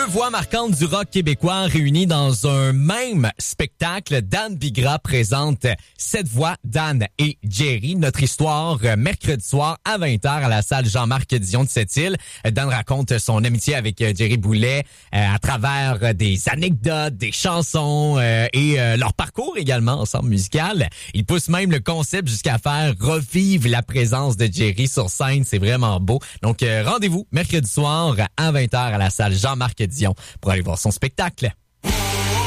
Deux voix marquantes du rock québécois réunies dans un même spectacle. Dan Bigra présente cette voix, Dan et Jerry. Notre histoire, mercredi soir à 20h à la salle Jean-Marc Dion de Sept-Îles. Dan raconte son amitié avec Jerry Boulet à travers des anecdotes, des chansons et leur parcours également ensemble musical. Il pousse même le concept jusqu'à faire revivre la présence de Jerry sur scène. C'est vraiment beau. Donc, rendez-vous mercredi soir à 20h à la salle Jean-Marc Dion pour aller voir son spectacle.